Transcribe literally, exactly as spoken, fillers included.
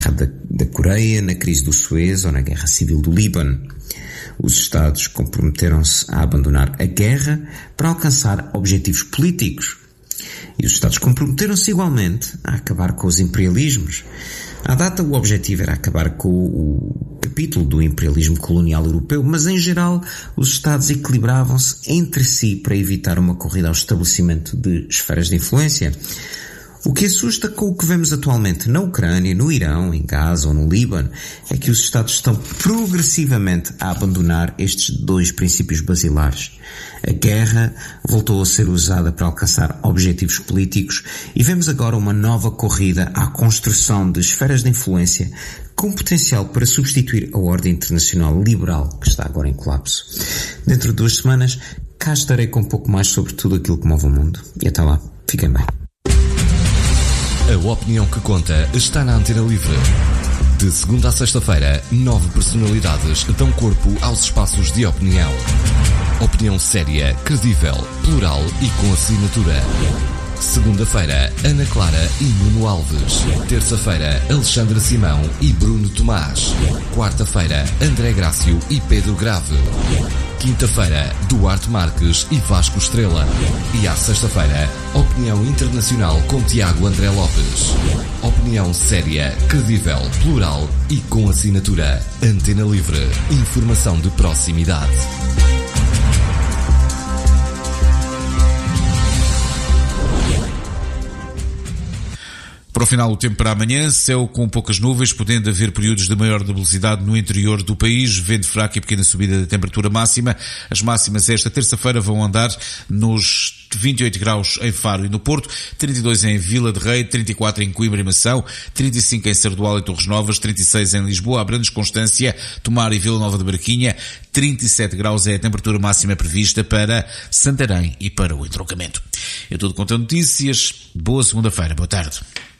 da, da Coreia, na crise do Suez ou na guerra civil do Líbano. Os Estados comprometeram-se a abandonar a guerra para alcançar objetivos políticos. E os Estados comprometeram-se igualmente a acabar com os imperialismos. À data, o objetivo era acabar com o capítulo do imperialismo colonial europeu, mas em geral os Estados equilibravam-se entre si para evitar uma corrida ao estabelecimento de esferas de influência. O que assusta com o que vemos atualmente na Ucrânia, no Irão, em Gaza ou no Líbano é que os Estados estão progressivamente a abandonar estes dois princípios basilares. A guerra voltou a ser usada para alcançar objetivos políticos e vemos agora uma nova corrida à construção de esferas de influência com potencial para substituir a ordem internacional liberal que está agora em colapso. Dentro de duas semanas, cá estarei com um pouco mais sobre tudo aquilo que move o mundo. E até lá, fiquem bem. A opinião que conta está na Antena Livre. De segunda a sexta-feira, nove personalidades dão corpo aos espaços de opinião. Opinião séria, credível, plural e com assinatura. Segunda-feira, Ana Clara e Nuno Alves. Terça-feira, Alexandre Simão e Bruno Tomás. Quarta-feira, André Grácio e Pedro Grave. Quinta-feira, Duarte Marques e Vasco Estrela. E à sexta-feira, Opinião Internacional com Tiago André Lopes. Opinião séria, credível, plural e com assinatura. Antena Livre. Informação de proximidade. Para o final, o tempo para amanhã, céu com poucas nuvens, podendo haver períodos de maior nebulosidade no interior do país, vento fraco e pequena subida da temperatura máxima. As máximas esta terça-feira vão andar nos vinte e oito graus em Faro e no Porto, trinta e dois em Vila de Rei, trinta e quatro em Coimbra e Mação, trinta e cinco em Sardual e Torres Novas, trinta e seis em Lisboa, Abrantes, Constância, Tomar e Vila Nova de Barquinha, trinta e sete graus é a temperatura máxima prevista para Santarém e para o entroncamento. É tudo quanto a notícias. Boa segunda-feira. Boa tarde.